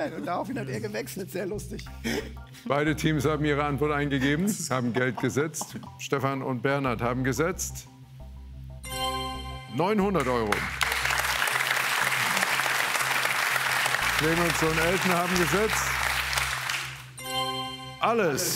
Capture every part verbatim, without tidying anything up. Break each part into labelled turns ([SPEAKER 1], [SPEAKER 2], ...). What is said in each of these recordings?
[SPEAKER 1] Nein, und daraufhin hat er gewechselt. Sehr lustig.
[SPEAKER 2] Beide Teams haben ihre Antwort eingegeben, haben Geld gesetzt. Stefan und Bernhard haben gesetzt neunhundert Euro. Clemens und Elton haben gesetzt alles.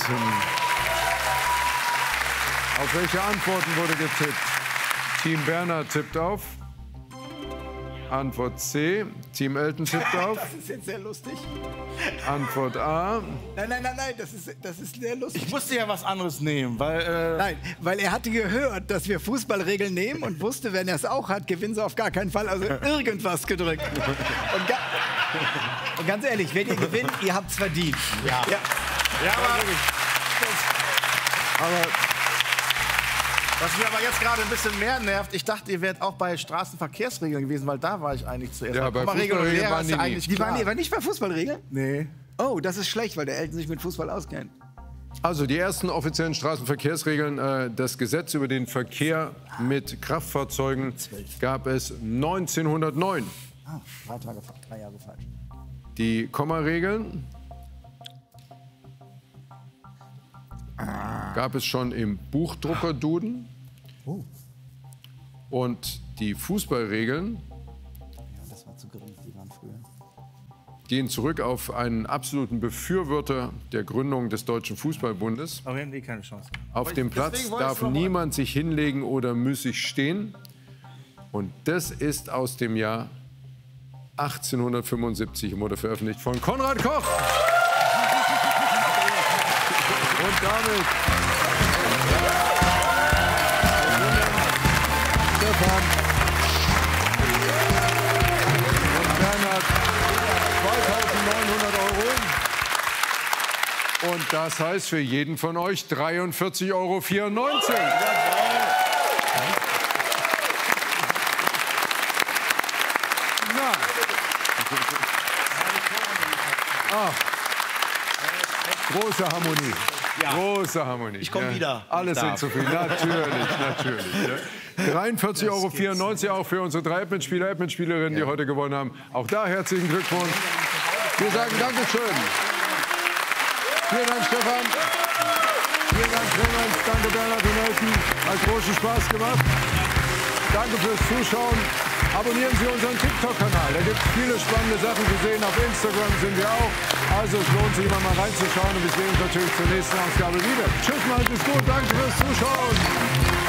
[SPEAKER 2] Auf welche Antworten wurde getippt? Team Bernhard tippt auf. Antwort C. Team Elton tippt auf.
[SPEAKER 1] Das ist jetzt sehr lustig.
[SPEAKER 2] Antwort A.
[SPEAKER 1] Nein, nein, nein, nein, das ist, das ist sehr lustig.
[SPEAKER 3] Ich musste ja was anderes nehmen, weil... Äh
[SPEAKER 1] Nein, weil er hatte gehört, dass wir Fußballregeln nehmen und wusste, wenn er es auch hat, gewinnen sie auf gar keinen Fall. Also irgendwas gedrückt. Und, ga und ganz ehrlich, wenn ihr gewinnt, ihr habt es verdient.
[SPEAKER 3] Ja.
[SPEAKER 1] Ja,
[SPEAKER 3] ja, aber...
[SPEAKER 2] Aber
[SPEAKER 3] was mir aber jetzt gerade ein bisschen mehr nervt, ich dachte, ihr wärt auch bei Straßenverkehrsregeln gewesen, weil da war ich eigentlich zuerst.
[SPEAKER 2] Ja, bei
[SPEAKER 3] Regeln und
[SPEAKER 2] Fußballregeln
[SPEAKER 3] Lehrer
[SPEAKER 2] waren
[SPEAKER 3] ist
[SPEAKER 2] die
[SPEAKER 3] ja
[SPEAKER 2] nie.
[SPEAKER 3] eigentlich
[SPEAKER 1] die waren,
[SPEAKER 3] klar.
[SPEAKER 1] die waren nicht bei Fußballregeln?
[SPEAKER 3] Nee.
[SPEAKER 1] Oh, das ist schlecht, weil der Elton sich mit Fußball auskennt.
[SPEAKER 2] Also die ersten offiziellen Straßenverkehrsregeln, äh, das Gesetz über den Verkehr mit Kraftfahrzeugen, gab es neunzehnhundertneun.
[SPEAKER 1] Ah, drei, Tage, drei Jahre falsch.
[SPEAKER 2] Die Kommaregeln gab es schon im Buchdruckerduden.
[SPEAKER 1] Oh.
[SPEAKER 2] Und die Fußballregeln
[SPEAKER 1] Ja, das war zu gering, die waren früher.
[SPEAKER 2] gehen zurück auf einen absoluten Befürworter der Gründung des Deutschen Fußballbundes.
[SPEAKER 3] Aber wir haben eh keine Chance.
[SPEAKER 2] Auf
[SPEAKER 3] Aber
[SPEAKER 2] dem
[SPEAKER 3] ich-
[SPEAKER 2] Platz
[SPEAKER 3] deswegen wollte ich
[SPEAKER 2] darf
[SPEAKER 3] noch mal-
[SPEAKER 2] niemand sich hinlegen oder müßig stehen. Und das ist aus dem Jahr achtzehnhundertfünfundsiebzig und wurde veröffentlicht von Konrad Koch. Und damit Stefan und Bernhard zweitausendneunhundert Euro. Und das heißt für jeden von euch dreiundvierzig Euro vierundneunzig. Na. Ach. Große Harmonie. Große Harmonie.
[SPEAKER 4] Ich komme
[SPEAKER 2] ja.
[SPEAKER 4] wieder.
[SPEAKER 2] Alle sind zufrieden. Natürlich, natürlich. Ja. dreiundvierzig Euro vierundneunzig auch für unsere drei Admin-Spieler, Admin-Spielerinnen, die heute gewonnen haben. Auch da herzlichen Glückwunsch. Wir sagen Dankeschön. Vielen Dank, Stefan. Vielen Dank, Clemens. Danke, Bernhard und Elton. Hat großen Spaß gemacht. Danke fürs Zuschauen. Abonnieren Sie unseren TikTok-Kanal. Da gibt es viele spannende Sachen zu sehen. Auf Instagram sind wir auch. Also es lohnt sich immer mal reinzuschauen. Und wir sehen uns natürlich zur nächsten Ausgabe wieder. Tschüss, macht es gut. Danke fürs Zuschauen.